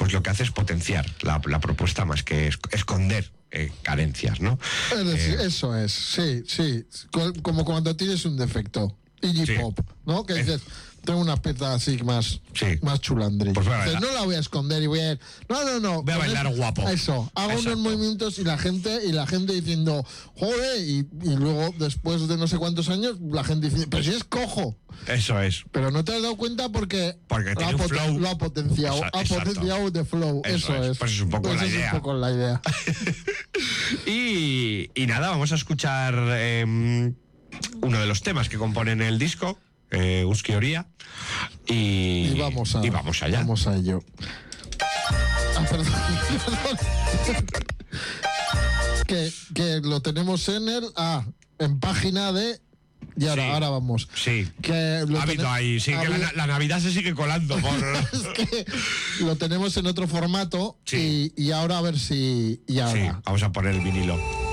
pues lo que hace es potenciar la propuesta más que esconder carencias, ¿no? Es decir, eso es, sí. Como cuando tienes un defecto. Iggy Pop, ¿no? Que dices, tengo una pieza así más chulandri. Pues Entonces, no la voy a esconder y voy a ir. No. Voy a bailar guapo. Eso. Hago unos movimientos y la gente diciendo, joder, y luego después de no sé cuántos años, la gente dice, pero si es cojo. Eso es. Pero no te has dado cuenta porque tiene un flow. lo ha potenciado. Ha potenciado de flow. Eso es. Pues es un poco la idea. Es un poco la idea. y nada, vamos a escuchar uno de los temas que componen el disco, Euskal Herria, y vamos allá. Vamos a ello. Perdón. que lo tenemos en página de... Y ahora vamos. Sí. Que ahí. Sí, que la Navidad se sigue colando. Es que lo tenemos en otro formato y ahora a ver si... Sí, vamos a poner el vinilo.